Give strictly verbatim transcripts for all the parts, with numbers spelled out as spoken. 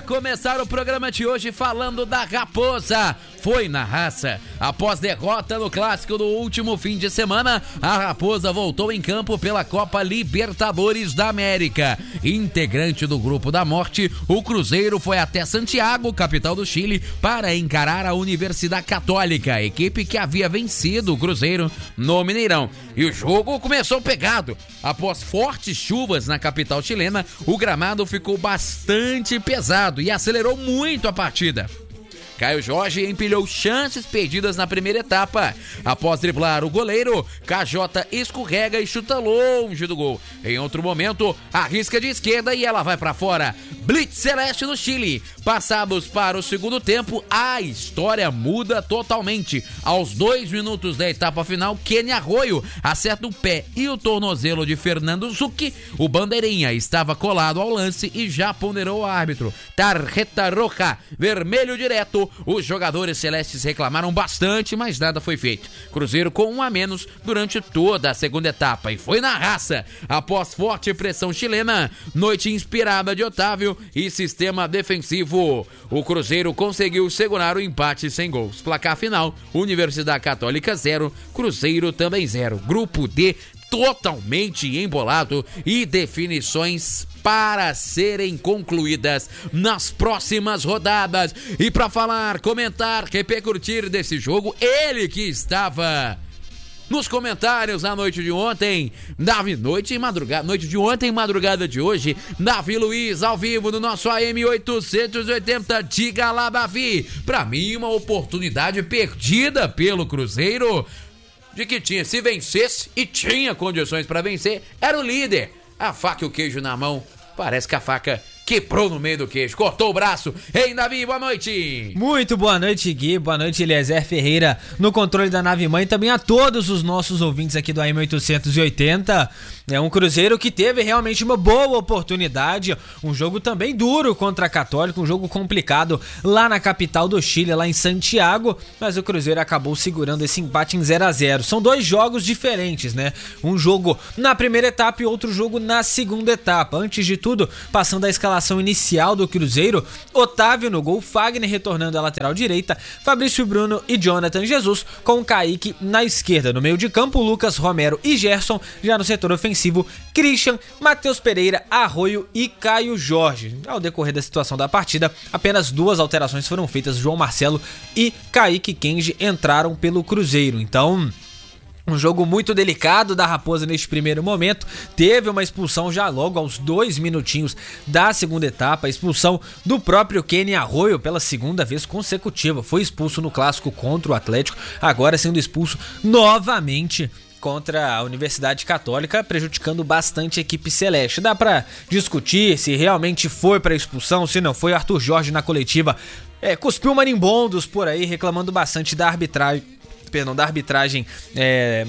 começar o programa de hoje falando da Raposa. Foi na raça. Após derrota no clássico do último fim de semana, a Raposa voltou em campo pela Copa Libertadores da América. Integrante do Grupo da Morte, o Cruzeiro foi até Santiago, capital do Chile, para encarar a Universidade Católica, equipe que havia vencido o Cruzeiro no Mineirão. E o jogo começou pegado. Após fortes chuvas na capital chilena, o gramado ficou bastante pesado e acelerou muito a partida. Caio Jorge empilhou chances perdidas na primeira etapa. Após driblar o goleiro, K J escorrega e chuta longe do gol. Em outro momento, arrisca de esquerda e ela vai para fora. Blitz celeste no Chile. Passados para o segundo tempo, a história muda totalmente. Aos dois minutos da etapa final, Kenny Arroyo acerta o pé e o tornozelo de Fernando Zucchi. O bandeirinha estava colado ao lance e já ponderou o árbitro. Tarjeta roja, vermelho direto. Os jogadores celestes reclamaram bastante, mas nada foi feito. Cruzeiro com um a menos durante toda a segunda etapa e foi na raça. Após forte pressão chilena, noite inspirada de Otávio e sistema defensivo, o Cruzeiro conseguiu segurar o empate sem gols. Placar final, Universidade Católica zero, Cruzeiro também zero. Grupo D totalmente embolado e definições para serem concluídas nas próximas rodadas. E para falar, comentar, repercutir desse jogo, ele que estava nos comentários na noite de ontem, Davi, noite e madrugada, noite de ontem e madrugada de hoje, Davi Luiz, ao vivo no nosso A M oitocentos e oitenta. Diga lá, Davi, para mim uma oportunidade perdida pelo Cruzeiro, de que tinha, se vencesse e tinha condições para vencer, era o líder. A faca e o queijo na mão, parece que a faca quebrou no meio do queijo, cortou o braço. Ei, Davi, boa noite. Muito boa noite, Gui, boa noite, Eliezer Ferreira, no controle da nave mãe, também a todos os nossos ouvintes aqui do A M oitocentos e oitenta. É um Cruzeiro que teve realmente uma boa oportunidade, um jogo também duro contra a Católica, um jogo complicado lá na capital do Chile, lá em Santiago, mas o Cruzeiro acabou segurando esse empate em zero a zero. São dois jogos diferentes, né? Um jogo na primeira etapa e outro jogo na segunda etapa. Antes de tudo, passando a escalação inicial do Cruzeiro, Otávio no gol, Fagner retornando à lateral direita, Fabrício Bruno e Jonathan Jesus com Kaique na esquerda. No meio de campo, Lucas Romero e Gerson, já no setor ofensivo, Christian, Matheus Pereira, Arroyo e Caio Jorge. Ao decorrer da situação da partida, apenas duas alterações foram feitas. João Marcelo e Kaique Kenji entraram pelo Cruzeiro. Então, um jogo muito delicado da Raposa neste primeiro momento. Teve uma expulsão já logo aos dois minutinhos da segunda etapa. A expulsão do próprio Kenny Arroyo pela segunda vez consecutiva. Foi expulso no clássico contra o Atlético, agora sendo expulso novamente contra a Universidade Católica, prejudicando bastante a equipe celeste. Dá pra discutir se realmente foi pra expulsão, se não foi. Arthur Jorge na coletiva é, cuspiu marimbondos por aí, reclamando bastante da arbitragem, perdão, da arbitragem é,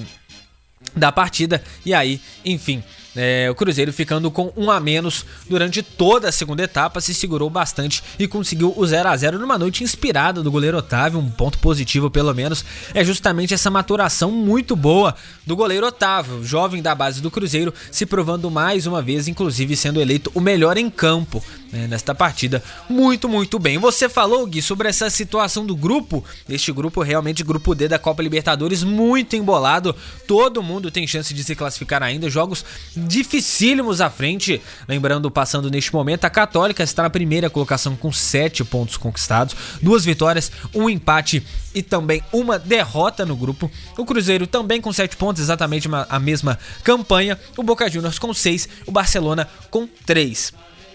da partida. E aí, enfim, É, o Cruzeiro ficando com um a menos durante toda a segunda etapa, se segurou bastante e conseguiu o zero a zero numa noite inspirada do goleiro Otávio. Um ponto positivo, pelo menos, é justamente essa maturação muito boa do goleiro Otávio, jovem da base do Cruzeiro, se provando mais uma vez, inclusive sendo eleito o melhor em campo, né, nesta partida. Muito, muito bem. Você falou, Gui, sobre essa situação do grupo, este grupo realmente, grupo D da Copa Libertadores, muito embolado, todo mundo tem chance de se classificar ainda, jogos dificílimos à frente. Lembrando, passando neste momento, a Católica está na primeira colocação com sete pontos conquistados, duas vitórias, um empate e também uma derrota no grupo. O Cruzeiro também com sete pontos, exatamente a mesma campanha. O Boca Juniors com seis, o Barcelona com três.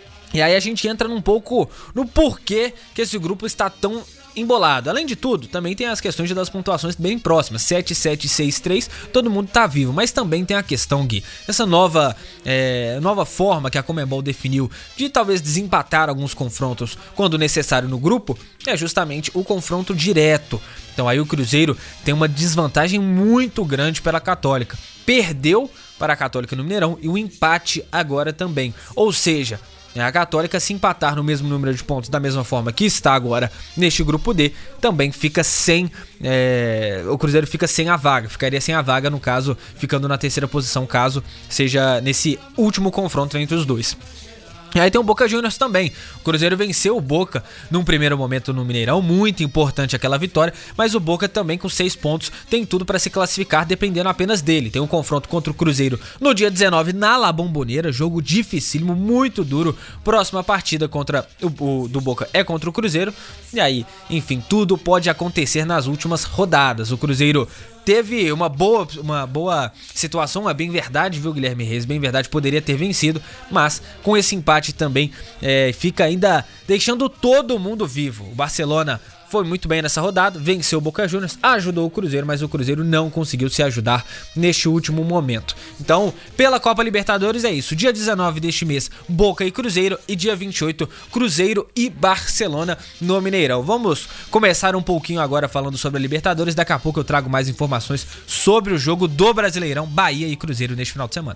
E aí a gente entra num pouco no porquê que esse grupo está tão embolado. Além de tudo, também tem as questões das pontuações bem próximas, sete, sete, seis, três, todo mundo tá vivo, mas também tem a questão, Gui, essa nova, é, nova forma que a Conmebol definiu de talvez desempatar alguns confrontos quando necessário no grupo, é justamente o confronto direto. Então aí o Cruzeiro tem uma desvantagem muito grande pela Católica, perdeu para a Católica no Mineirão e o empate agora também, ou seja, a Católica, se empatar no mesmo número de pontos da mesma forma que está agora neste grupo D, também fica sem, é, o Cruzeiro fica sem a vaga, ficaria sem a vaga no caso, ficando na terceira posição, caso seja nesse último confronto entre os dois. E aí tem o Boca Juniors também. O Cruzeiro venceu o Boca num primeiro momento no Mineirão, muito importante aquela vitória, mas o Boca também com seis pontos tem tudo para se classificar dependendo apenas dele. Tem um confronto contra o Cruzeiro no dia dezenove na La Bombonera, jogo dificílimo, muito duro. Próxima partida contra o, o do Boca é contra o Cruzeiro. E aí, enfim, tudo pode acontecer nas últimas rodadas. O Cruzeiro teve uma boa, uma boa situação, é bem verdade, viu, Guilherme Reis? Bem verdade, poderia ter vencido, mas com esse empate também é, fica ainda deixando todo mundo vivo. O Barcelona foi muito bem nessa rodada, venceu o Boca Juniors, ajudou o Cruzeiro, mas o Cruzeiro não conseguiu se ajudar neste último momento. Então, pela Copa Libertadores é isso. Dia dezenove deste mês, Boca e Cruzeiro, e dia vinte e oito, Cruzeiro e Barcelona no Mineirão. Vamos começar um pouquinho agora falando sobre a Libertadores. Daqui a pouco eu trago mais informações sobre o jogo do Brasileirão, Bahia e Cruzeiro neste final de semana.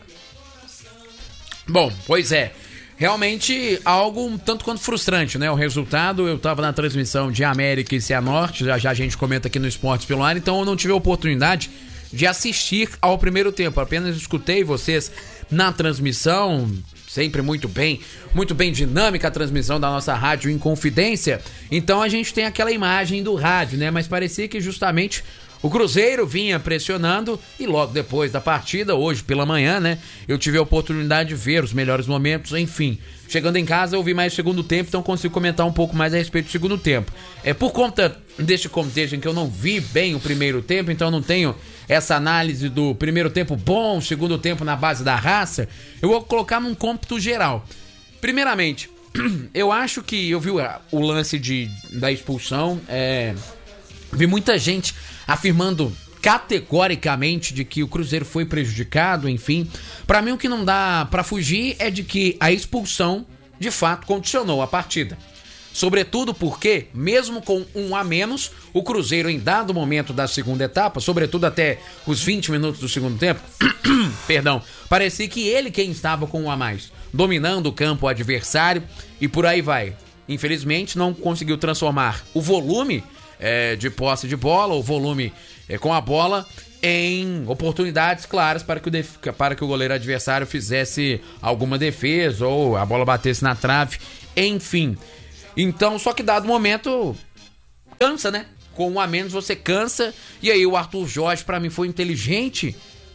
Bom, pois é. Realmente algo um tanto quanto frustrante, né? O resultado, eu tava na transmissão de América e Cianorte, já já a gente comenta aqui no Esportes pelo Ar, então eu não tive a oportunidade de assistir ao primeiro tempo, apenas escutei vocês na transmissão, sempre muito bem, muito bem dinâmica a transmissão da nossa rádio Inconfidência, então a gente tem aquela imagem do rádio, né? Mas parecia que justamente o Cruzeiro vinha pressionando e logo depois da partida, hoje pela manhã, né, eu tive a oportunidade de ver os melhores momentos, enfim. Chegando em casa eu vi mais o segundo tempo, então consigo comentar um pouco mais a respeito do segundo tempo. É por conta deste contexto em que eu não vi bem o primeiro tempo, então não tenho essa análise do primeiro tempo bom, segundo tempo na base da raça, eu vou colocar num cômputo geral. Primeiramente, eu acho que eu vi o, o lance de, da expulsão, é, vi muita gente afirmando categoricamente de que o Cruzeiro foi prejudicado, enfim. Pra mim o que não dá pra fugir é de que a expulsão de fato condicionou a partida. Sobretudo porque, mesmo com um a menos, o Cruzeiro em dado momento da segunda etapa, sobretudo até os vinte minutos do segundo tempo, perdão, parecia que ele quem estava com um a mais, dominando o campo adversário e por aí vai. Infelizmente não conseguiu transformar o volume É, de posse de bola, o volume é, com a bola em oportunidades claras para que, o def... para que o goleiro adversário fizesse alguma defesa ou a bola batesse na trave, enfim. Então, só que dado momento, cansa, né? Com um a menos você cansa, e aí o Arthur Jorge para mim foi inteligente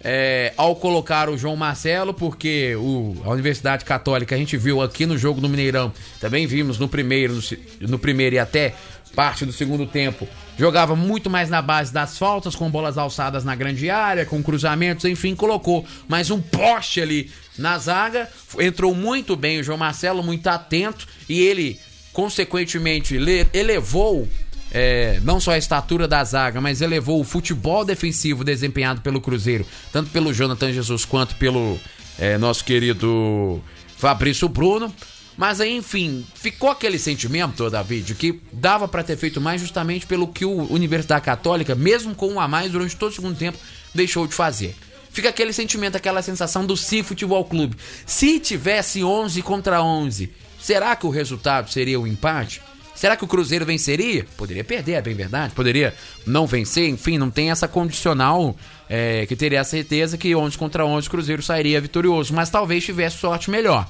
é, ao colocar o João Marcelo, porque o, a Universidade Católica a gente viu aqui no jogo do Mineirão, também vimos no primeiro, no, no primeiro e até parte do segundo tempo, jogava muito mais na base das faltas, com bolas alçadas na grande área, com cruzamentos, enfim, colocou mais um poste ali na zaga, entrou muito bem o João Marcelo, muito atento, e ele, consequentemente, elevou é, não só a estatura da zaga, mas elevou o futebol defensivo desempenhado pelo Cruzeiro, tanto pelo Jonathan Jesus quanto pelo é, nosso querido Fabrício Bruno. Mas aí, enfim, ficou aquele sentimento, Davi, de que dava pra ter feito mais justamente pelo que o Universidade Católica, mesmo com um a mais durante todo o segundo tempo, deixou de fazer. Fica aquele sentimento, aquela sensação do Si Futebol Clube. Se tivesse onze contra onze, será que o resultado seria o empate? Será que o Cruzeiro venceria? Poderia perder, é bem verdade. Poderia não vencer, enfim, não tem essa condicional é, que teria a certeza que onze contra onze o Cruzeiro sairia vitorioso, mas talvez tivesse sorte melhor.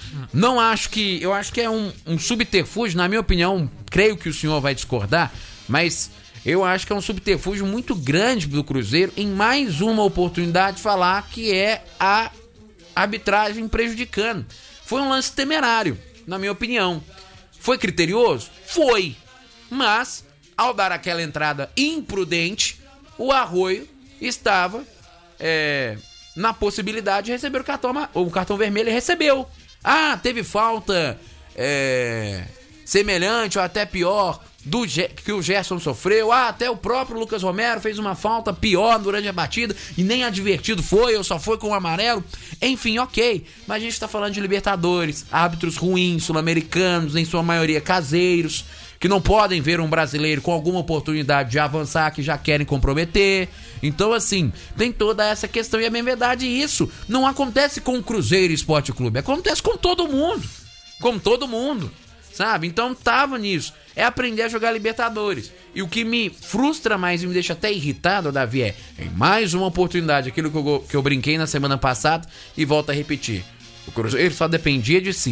Não acho que... Eu acho que é um, um subterfúgio, na minha opinião, creio que o senhor vai discordar, mas eu acho que é um subterfúgio muito grande do Cruzeiro em mais uma oportunidade de falar que é a arbitragem prejudicando. Foi um lance temerário, na minha opinião. Foi criterioso? Foi. Mas, ao dar aquela entrada imprudente, o Arroio estava é, na possibilidade de receber o cartão, o cartão vermelho e recebeu. Ah, teve falta é, semelhante ou até pior do que o Gerson sofreu. Ah, até o próprio Lucas Romero fez uma falta pior durante a batida e nem advertido foi, ou só foi com o amarelo. Enfim, ok, mas a gente tá falando de Libertadores, árbitros ruins, sul-americanos, em sua maioria caseiros, que não podem ver um brasileiro com alguma oportunidade de avançar, que já querem comprometer. Então, assim, tem toda essa questão, e é bem verdade isso. Não acontece com o Cruzeiro Esporte Clube, acontece com todo mundo. Com todo mundo, sabe? Então, tava nisso. É aprender a jogar Libertadores. E o que me frustra mais e me deixa até irritado, Davi, é em mais uma oportunidade, aquilo que eu, que eu brinquei na semana passada e volto a repetir. O Cruzeiro só dependia de si.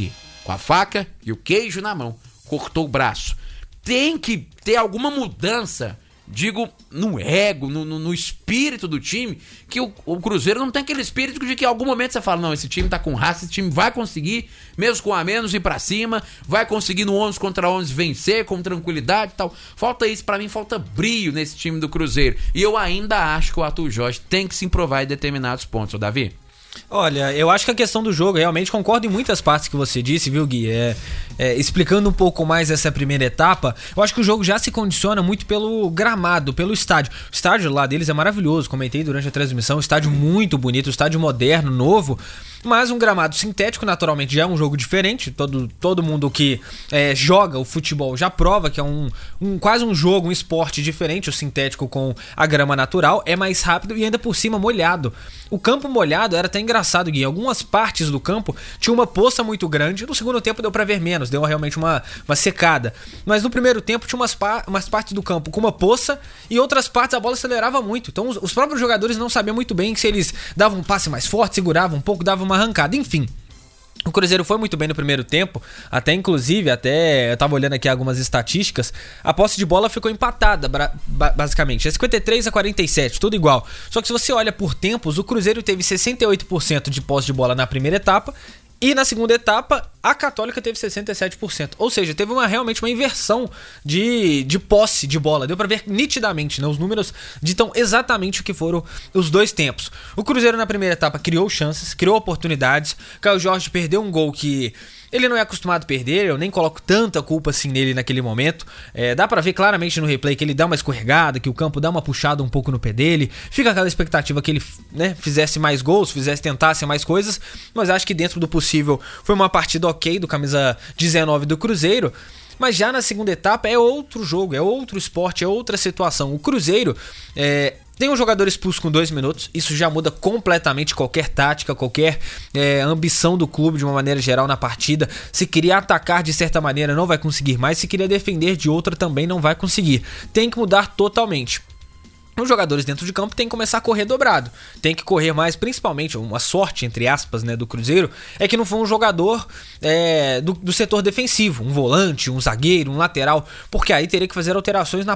com a faca e o queijo na mão, cortou o braço. Tem que ter alguma mudança, digo, no ego, no, no, no espírito do time, que o, o Cruzeiro não tem aquele espírito de que em algum momento você fala, não, esse time tá com raça, esse time vai conseguir, mesmo com a menos, ir pra cima, vai conseguir no onze contra onze vencer com tranquilidade e tal. Falta isso, pra mim falta brilho nesse time do Cruzeiro. E eu ainda acho que o Arthur Jorge tem que se improvar em determinados pontos, ô Davi. Olha, eu acho que a questão do jogo, realmente concordo em muitas partes que você disse, viu, Gui? É, é, explicando um pouco mais essa primeira etapa, eu acho que o jogo já se condiciona muito pelo gramado, pelo estádio. O estádio lá deles é maravilhoso, comentei durante a transmissão, um estádio muito bonito, um estádio moderno, novo, mas um gramado sintético, naturalmente, já é um jogo diferente. Todo, todo mundo que é, joga o futebol já prova que é um, um quase um jogo, um esporte diferente, o sintético com a grama natural, é mais rápido e ainda por cima molhado. O campo molhado era até engraçado, Gui. Algumas partes do campo tinha uma poça muito grande. No segundo tempo deu pra ver menos, deu realmente uma, uma secada. Mas no primeiro tempo tinha umas, pa- umas partes do campo com uma poça e outras partes a bola acelerava muito. Então os, os próprios jogadores não sabiam muito bem se eles davam um passe mais forte, seguravam um pouco, davam uma arrancada. Enfim, o Cruzeiro foi muito bem no primeiro tempo, até inclusive, até eu tava olhando aqui algumas estatísticas, a posse de bola ficou empatada, basicamente, é cinquenta e três a quarenta e sete, tudo igual. Só que se você olha por tempos, o Cruzeiro teve sessenta e oito por cento de posse de bola na primeira etapa, e na segunda etapa, a Católica teve sessenta e sete por cento. Ou seja, teve uma, realmente uma inversão de, de posse de bola. Deu pra ver nitidamente, né? Os números ditam exatamente o que foram os dois tempos. O Cruzeiro na primeira etapa criou chances, criou oportunidades. Caio Jorge perdeu um gol que ele não é acostumado a perder, eu nem coloco tanta culpa assim nele naquele momento. É, dá pra ver claramente no replay que ele dá uma escorregada, que o campo dá uma puxada um pouco no pé dele. Fica aquela expectativa que ele, né, fizesse mais gols, fizesse, tentasse mais coisas. Mas acho que dentro do possível foi uma partida ok do camisa dezenove do Cruzeiro. Mas já na segunda etapa é outro jogo, é outro esporte, é outra situação. O Cruzeiro é, tem um jogador expulso com dois minutos, isso já muda completamente qualquer tática, qualquer é, ambição do clube de uma maneira geral na partida. Se queria atacar de certa maneira não vai conseguir mais, se queria defender de outra também não vai conseguir. Tem que mudar totalmente. Os jogadores dentro de campo têm que começar a correr dobrado. Tem que correr mais, principalmente, uma sorte, entre aspas, né, do Cruzeiro, é que não foi um jogador é, do, do setor defensivo, um volante, um zagueiro, um lateral, porque aí teria que fazer alterações na